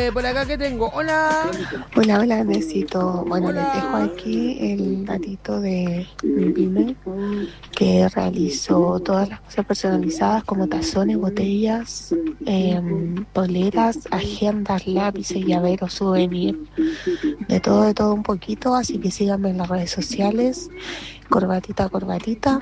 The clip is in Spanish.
por acá que tengo. Hola. Hola, hola, necesito. Bueno, les dejo Hola. aquí el datito de mi pyme que realizó todas las cosas personalizadas como tazones, botellas, poleras, agendas, lápices, llaveros, souvenir, de todo un poquito. Así que síganme en las redes sociales, corbatita, corbatita.